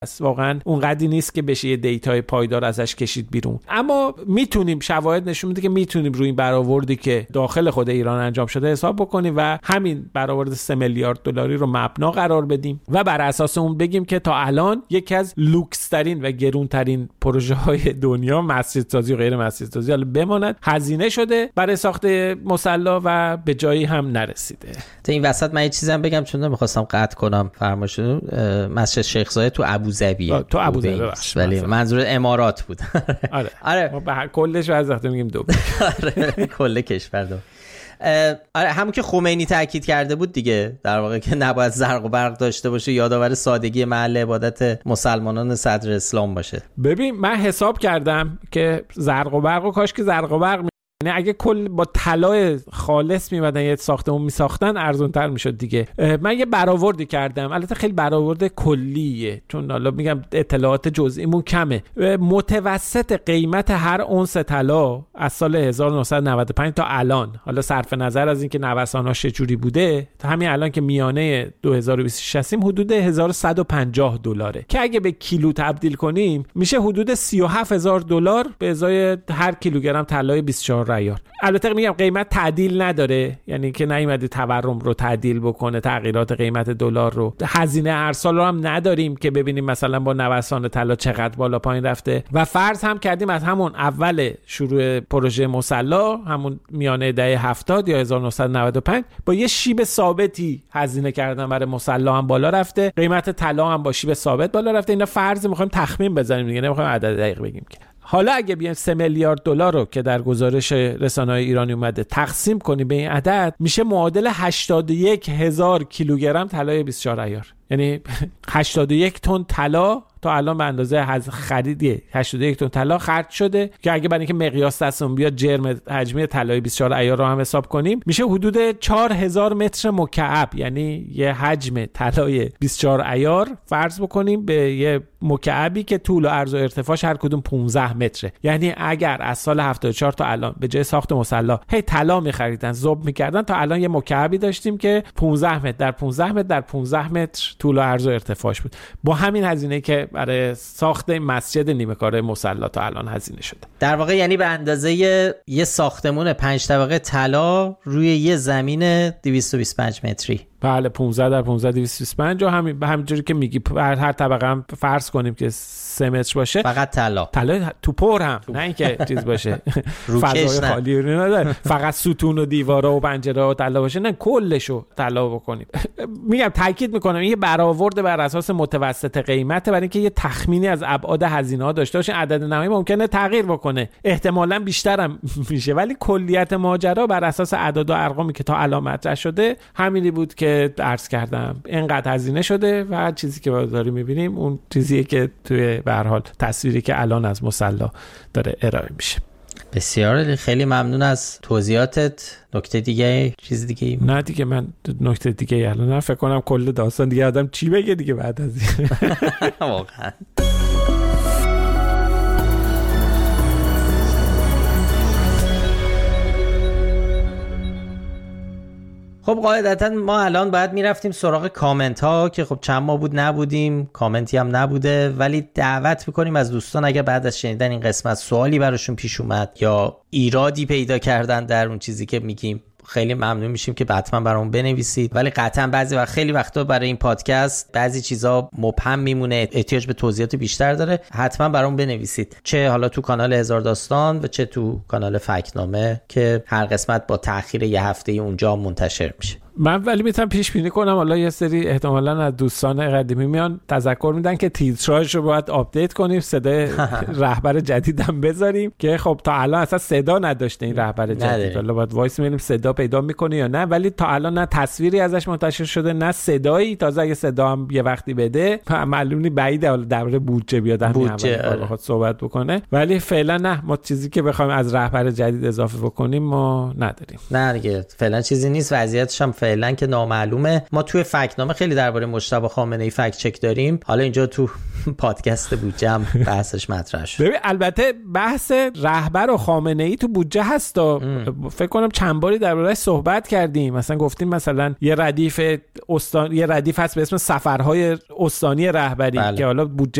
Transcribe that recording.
است، واقعا اونقدی نیست که بشه یه دیتای پایدار ازش کشید بیرون. اما میتونیم، شواهد نشون میده که میتونیم روی این برآوردی که داخل خود ایران انجام شده حساب بکنیم و همین برآورد 3 میلیارد دلاری رو مبنا قرار بدیم و بر اساس اون بگیم که تا الان یکی از لوکس ترین و گرون ترین پروژه های دنیا، مسجدسازی و غیر مسجدسازی، حالا بماند، هزینه شده برای ساخت مصلا و به جایی هم نرسیده. تا این وسط من یه چیزی هم بگم چون نمیخواستم قطع کنم فرمایشتون. مسجد شیخ زاید تو ابوظبی، تو ابوظبی ولی منظور امارات بود. آره ما به کلش وقتی میگیم دو آره کل کشور دو. آره همون که خمینی تاکید کرده بود دیگه، در واقع که نباید زرق و برق داشته باشه، یادآور سادگی محل عبادت مسلمانان صدر اسلام باشه. ببین من حساب کردم که زرق و برق و کاش که زرق و برق یعنی اگه کل با طلا خالص میمدن یه ساختمون میساختن ارزان‌تر میشد دیگه. من یه برآوردی کردم، البته خیلی برآورد کلیه چون حالا میگم اطلاعات جزئیمون کمه. متوسط قیمت هر اونس طلا از سال 1995 تا الان، حالا صرف نظر از اینکه نوساناش چجوری بوده، تا همین الان که میانه 2026 هستیم حدود 1150 دلاره که اگه به کیلو تبدیل کنیم میشه حدود 37000 دلار به ازای هر کیلوگرم طلای 24 عیار. البته میگم قیمت تعدیل نداره، یعنی که نیومده تورم رو تعدیل بکنه، تغییرات قیمت دلار رو، هزینه ارسال رو هم نداریم که ببینیم مثلا با نوسان طلا چقدر بالا پایین رفته و فرض هم کردیم از همون اول شروع پروژه مصلا، همون میانه دهه 70 یا 1995 با یه شیب ثابتی هزینه کردن برای مصلا هم بالا رفته، قیمت طلا هم با شیب ثابت بالا رفته. اینا فرض میخوایم تخمین بزنیم دیگه، نمیخوایم عدد دقیق بگیم که. حالا اگه بیایم 3 میلیارد دلار رو که در گزارش رسانه‌های ایرانی اومده تقسیم کنیم به این عدد، میشه معادل 81000 کیلوگرم طلای 24 عیار. یعنی 81 تن طلا تا الان به اندازه خریدی 81 تن طلا خرج شده که اگه برای اینکه مقیاس دستمون بیاد جرم حجمی طلای 24 عیار رو هم حساب کنیم میشه حدود 4000 متر مکعب، یعنی یه حجم طلای 24 عیار فرض بکنیم به یه مکعبی که طول و عرض و ارتفاعش هر کدوم 15 متره. یعنی اگر از سال 74 تا الان به جای ساخت مصلا هی طلا می‌خریدن ذوب می‌کردن، تا الان یه مکعبی داشتیم که 15 متر در 15 متر در 15 متر طول و عرض و ارتفاعش بود. با همین هزینه که برای ساخت مسجد نیمه کاره مصلا تا الان هزینه شده. در واقع یعنی به اندازه یه ساختمون 5 طبقه طلا روی یه زمین 225 متری. بله 15 در 15 225 و همین به همینجوری که میگی هر طبقه هم فرض کنیم که 3 متر باشه، فقط طلا تو پر هم نه اینکه چیز باشه فضای خالی نداره، فقط ستون و دیوارا و پنجره و طلا باشه، نه کلشو طلا بکنیم. میگم تاکید میکنم این یه برآورد بر اساس متوسط قیمته، برای اینکه یه تخمینی از ابعاد هزینه ها داشته باشه. عدد نهایی ممکنه تغییر بکنه، احتمالاً بیشتر هم میشه، ولی کلیت ماجرا بر اساس اعداد و ارقامی که تا الان مطرح شده همینی بود که عرض کردم. اینقدر هزینه شده و چیزی که داریم میبینیم اون چیزیه که توی به هر حال تصویری که الان از مصلا داره ارائه میشه. بسیار خیلی ممنون از توضیحاتت. نکته دیگه چیز دیگه؟ نه دیگه من نکته دیگه الان فکر کنم کل داستان دیگه آدم چی بگه دیگه بعد از این. واقعا خب قاعدتا ما الان باید میرفتیم سراغ کامنت ها که خب چند ماه بود نبودیم، کامنتی هم نبوده، ولی دعوت میکنیم از دوستان اگر بعد از شنیدن این قسمت سوالی براشون پیش اومد یا ایرادی پیدا کردن در اون چیزی که میگیم، خیلی ممنون میشیم که حتما برامون بنویسید. ولی قطعا خیلی وقتا برای این پادکست بعضی چیزا مبهم میمونه، احتیاج به توضیحات بیشتر داره، حتما برامون بنویسید، چه حالا تو کانال هزار داستان و چه تو کانال فکتنامه که هر قسمت با تأخیر یه هفته اونجا منتشر میشه. من ولی میتونم پیش بینی کنم حالا یه سری احتمالاً از دوستان قدیمی میان تذکر میدن که تیتراژ رو باید آپدیت کنیم، صدای رهبر جدیدم بذاریم که خب تا الان اصلا صدا نداشته این رهبر جدید، حالا باید وایس میبینیم صدا پیدا میکنه یا نه، ولی تا الان نه تصویری ازش منتشر شده نه صدایی. تازه اگه صدا هم یه وقتی بده معلوم نیست، بعیده حالا درباره بودجه بیاد همین بخواد صحبت بکنه، ولی فعلا نه، ما چیزی که بخوایم از رهبر جدید اضافه بکنیم ما نداریم. نه دیگه فعلا چیزی نیست، وضعیتش هم فعلا که نامعلومه. ما توی فکت‌نامه خیلی درباره مجتبی خامنه‌ای فکت چک داریم، حالا اینجا تو پادکست بودجه هم بحثش مطرح شد. ببین البته بحث رهبر و خامنه‌ای تو بودجه هست و فکر کنم چند باری درباره‌اش صحبت کردیم. مثلا گفتیم مثلا یه ردیف هست به اسم سفرهای استانی رهبری که حالا بودجه